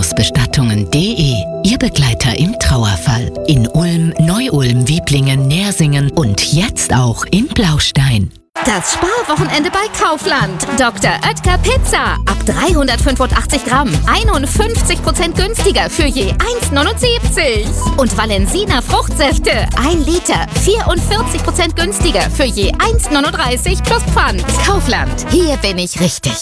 Krankenhausbestattungen.de. Ihr Begleiter im Trauerfall. In Ulm, Neu-Ulm, Wieblingen, Nersingen und jetzt auch in Blaustein. Das Sparwochenende bei Kaufland. Dr. Oetker Pizza. Ab 385 Gramm. 51% günstiger für je 1,79. Und Valensina Fruchtsäfte. 1 Liter. 44% günstiger für je 1,39 plus Pfand. Kaufland. Hier bin ich richtig.